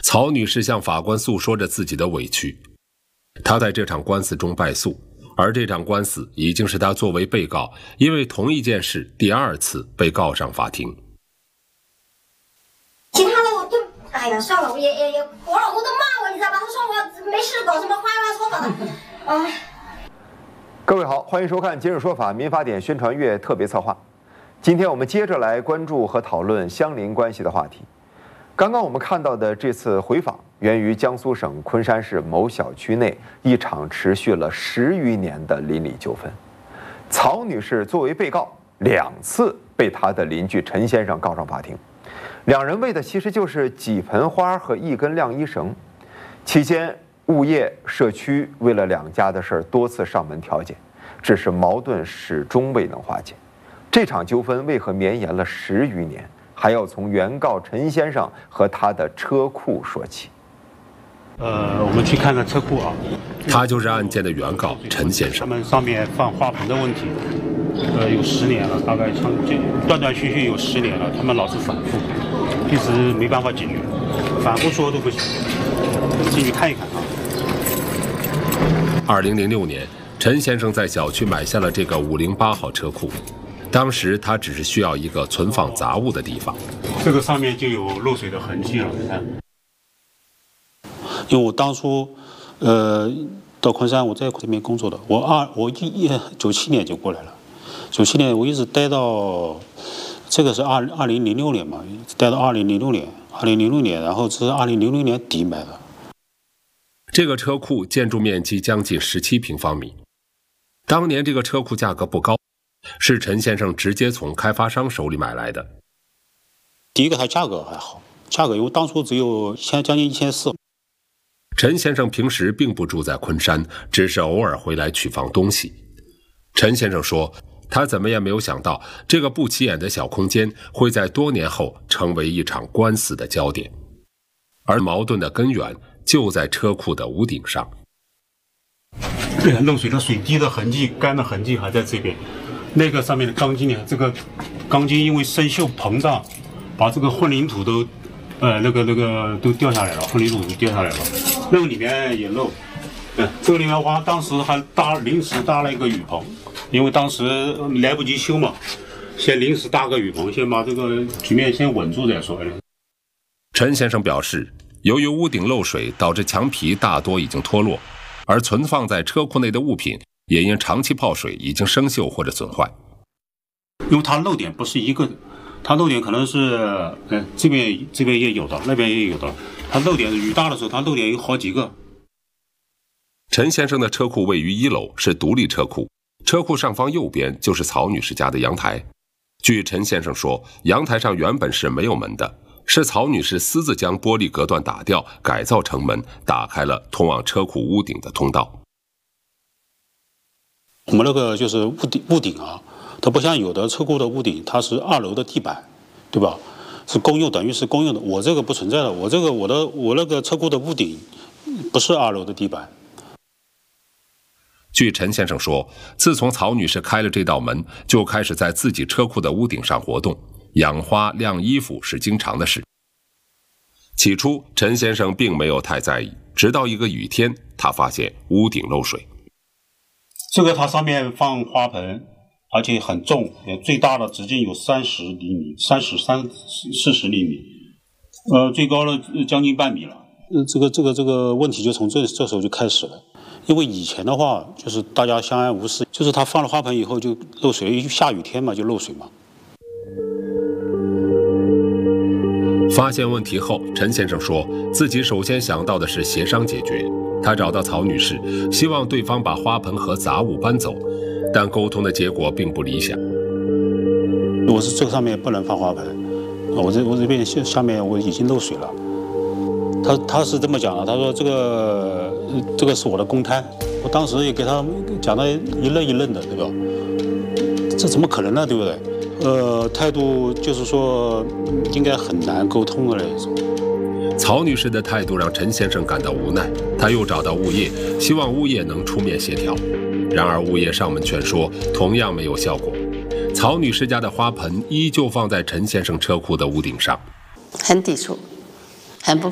曹女士向法官诉说着自己的委屈，她在这场官司中败诉，而这场官司已经是她作为被告因为同一件事第2次被告上法庭。 其他的我就哎呀算了，我老公都骂我，你知道吧？他说我没事搞什么花花草草的，哎。 各位好，欢迎收看《今日说法》民法典宣传月特别策划。今天我们接着来关注和讨论相邻关系的话题。刚刚我们看到的这次回访，源于江苏省昆山市某小区内一场持续了10余年的邻里纠纷。曹女士作为被告，2次被她的邻居陈先生告上法庭，两人为的其实就是几盆花和一根晾衣绳。期间，物业、社区为了两家的事儿多次上门调解，只是矛盾始终未能化解。这场纠纷为何绵延了10余年？还要从原告陈先生和他的车库说起。 我们去看看车库啊。 他就是案件的原告陈先生。 他们上面放花盆的问题，有10年了，大概断断续续有10年了，他们老是反复，一直没办法解决，反复说都不行。进去看一看啊。 2006年，陈先生在小区买下了这个508号车库。当时他只是需要一个存放杂物的地方。 这个上面就有漏水的痕迹了，你看。因为我当初，到昆山，我在这边工作的，我97年就过来了，97年我一直待到，这个是2006年嘛，待到2006年，然后这是2006年底买的。 这个车库建筑面积将近17平方米，当年这个车库价格不高。是陈先生直接从开发商手里买来的。 第一个，它价格还好，价格因为当初只有将近1400。 陈先生平时并不住在昆山，只是偶尔回来取放东西。陈先生说，他怎么也没有想到，这个不起眼的小空间会在多年后成为一场官司的焦点，而矛盾的根源就在车库的屋顶上。 漏水的水滴的痕迹、干的痕迹还在这边。那个上面的钢筋呢？这个钢筋因为生锈膨胀，把这个混凝土都，那个都掉下来了，混凝土都掉下来了。那个里面也漏，这个里面我当时还临时搭了一个雨棚，因为当时来不及修嘛，先临时搭个雨棚，先把这个局面先稳住再说。 陈先生表示，由于屋顶漏水，导致墙皮大多已经脱落，而存放在车库内的物品也因长期泡水已经生锈或者损坏。 因为它漏点不是一个的，它漏点可能是这边也有的，那边也有的。它漏点雨大的时候，它漏点有好几个。 陈先生的车库位于1楼，是独立车库，车库上方右边就是曹女士家的阳台。据陈先生说，阳台上原本是没有门的，是曹女士私自将玻璃隔断打掉，改造成门，打开了通往车库屋顶的通道。 我们那个就是屋顶啊，它不像有的车库的屋顶，它是2楼的地板，对吧？是公用，等于是公用的。我这个不存在的，我那个车库的屋顶不是2楼的地板。 据陈先生说，自从曹女士开了这道门，就开始在自己车库的屋顶上活动，养花、晾衣服是经常的事。起初，陈先生并没有太在意，直到一个雨天，他发现屋顶漏水。 这个它上面放花盆，而且很重，最大的直径有30厘米，40厘米，最高的将近半米了。这个问题就从这时候就开始了。因为以前的话，就是大家相安无事，就是他放了花盆以后就漏水，下雨天嘛就漏水嘛。 发现问题后，陈先生说自己首先想到的是协商解决。他找到曹女士，希望对方把花盆和杂物搬走，但沟通的结果并不理想。 我是这个上面不能放花盆，我这边下面我已经漏水了。他是这么讲的，他说这个是我的公摊，我当时也给他讲的一愣一愣的，对吧？这怎么可能呢，对不对？态度就是说应该很难沟通的那种。 曹女士的态度让陈先生感到无奈，他又找到物业，希望物业能出面协调。然而物业上门劝说，同样没有效果。曹女士家的花盆依旧放在陈先生车库的屋顶上， 很抵触，很不